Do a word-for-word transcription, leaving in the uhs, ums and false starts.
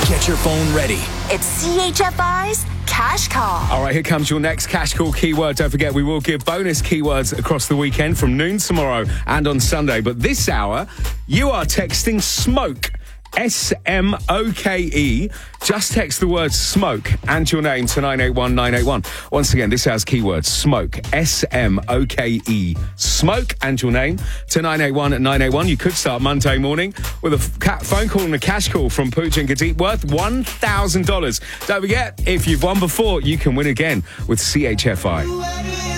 Get your phone ready. It's C H F I's Cash Call. All right, here comes your next Cash Call keyword. Don't forget, we will give bonus keywords across the weekend from noon tomorrow and on Sunday. But this hour, you are texting SMOKE. S M O K E. Just text the word smoke and your name to nine eight one nine eight one. Once again, this hour's keyword, smoke. S M O K E. Smoke and your name to nine eight one nine eight one. You could start Monday morning with a f- phone call and a cash call from Pooch and Kadeep worth one thousand dollars. Don't forget, if you've won before, you can win again with C H F I.